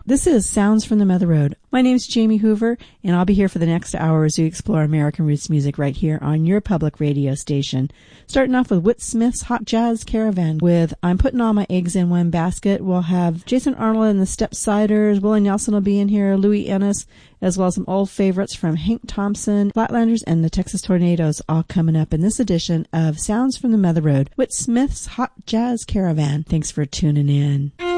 This is Sounds from the Mother Road. My name's Jamie Hoover, and I'll be here for the next hour as we explore American roots music right here on your public radio station. Starting off with Whit Smith's Hot Jazz Caravan with I'm Putting All My Eggs in One Basket. We'll have Jason Arnold and the Stepsiders. Willie Nelson will be in here, Louis Ennis, as well as some old favorites from Hank Thompson, Flatlanders, and the Texas Tornadoes, all coming up in this edition of Sounds from the Mother Road. Whit Smith's Hot Jazz Caravan. Thanks for tuning in.